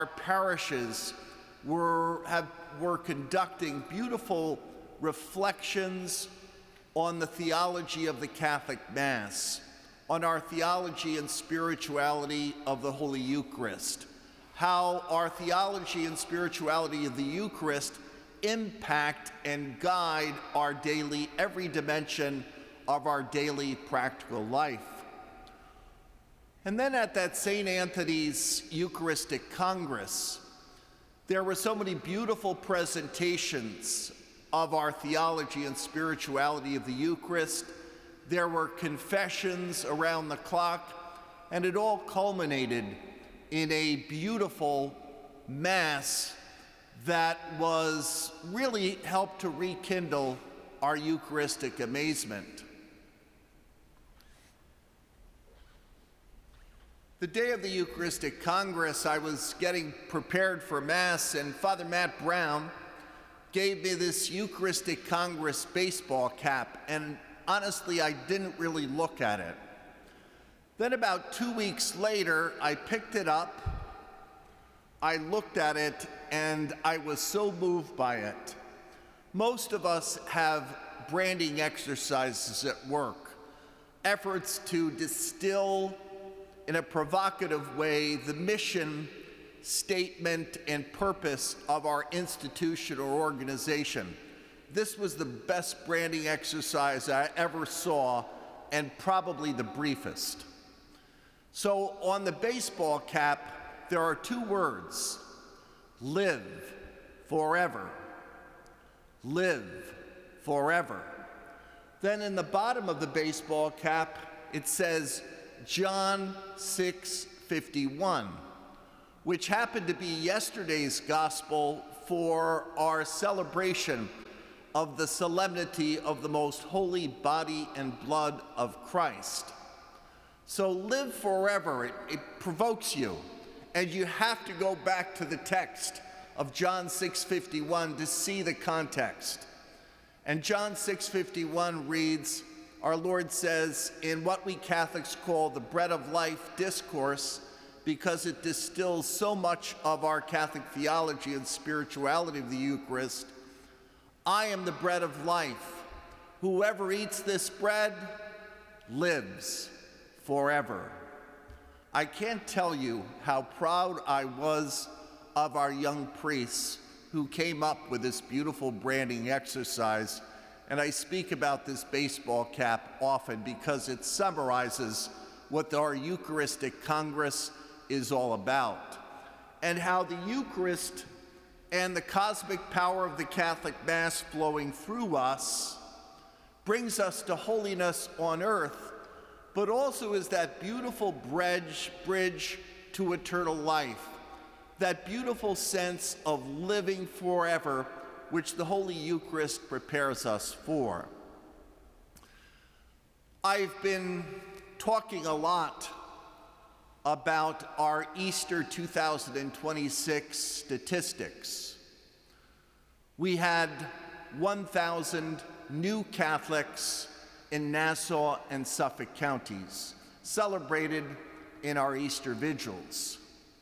Our parishes were conducting beautiful reflections on the theology of the Catholic Mass, on our theology and spirituality of the Holy Eucharist, how our theology and spirituality of the Eucharist impact and guide our daily, every dimension of our daily practical life. And then at that St. Anthony's Eucharistic Congress, there were so many beautiful presentations of our theology and spirituality of the Eucharist. There were confessions around the clock, and it all culminated in a beautiful Mass that was really helped to rekindle our Eucharistic amazement. The day of the Eucharistic Congress, I was getting prepared for Mass, and Father Matt Brown gave me this Eucharistic Congress baseball cap, and honestly, I didn't really look at it. Then about 2 weeks later, I picked it up, I looked at it, and I was so moved by it. Most of us have branding exercises at work, efforts to distill in a provocative way the mission, statement, and purpose of our institution or organization. This was the best branding exercise I ever saw, and probably the briefest. So on the baseball cap, there are 2 words: live forever. Live forever. Then in the bottom of the baseball cap, it says John 6:51, which happened to be yesterday's gospel for our celebration of the solemnity of the most holy body and blood of Christ. So live forever, it provokes you, and you have to go back to the text of John 6:51 to see the context. And John 6:51 reads, our Lord says, in what we Catholics call the Bread of Life discourse, because it distills so much of our Catholic theology and spirituality of the Eucharist, I am the bread of life. Whoever eats this bread lives forever. I can't tell you how proud I was of our young priests who came up with this beautiful branding exercise. And I speak about this baseball cap often because it summarizes what our Eucharistic Congress is all about, and how the Eucharist and the cosmic power of the Catholic Mass flowing through us brings us to holiness on earth, but also is that beautiful bridge to eternal life, that beautiful sense of living forever, which the Holy Eucharist prepares us for. I've been talking a lot about our Easter 2026 statistics. We had 1,000 new Catholics in Nassau and Suffolk counties celebrated in our Easter vigils.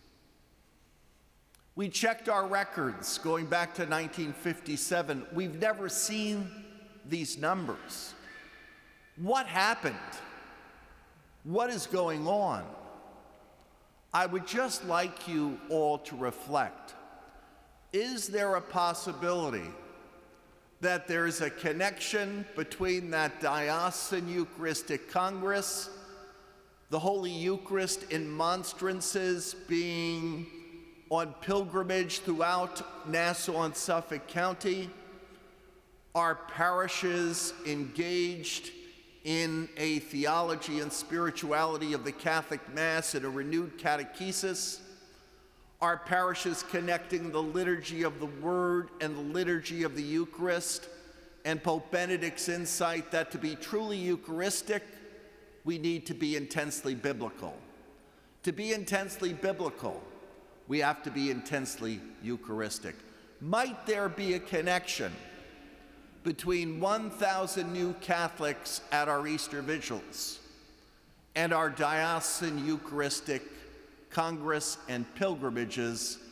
We checked our records going back to 1957. We've never seen these numbers. What happened? What is going on? I would just like you all to reflect. Is there a possibility that there is a connection between that Diocesan Eucharistic Congress, the Holy Eucharist in monstrances being on pilgrimage throughout Nassau and Suffolk County, our parishes engaged in a theology and spirituality of the Catholic Mass in a renewed catechesis, our parishes connecting the liturgy of the Word and the liturgy of the Eucharist, and Pope Benedict's insight that to be truly Eucharistic, we need to be intensely biblical. To be intensely biblical, we have to be intensely Eucharistic. Might there be a connection between 1,000 new Catholics at our Easter vigils and our Diocesan Eucharistic Congress and pilgrimages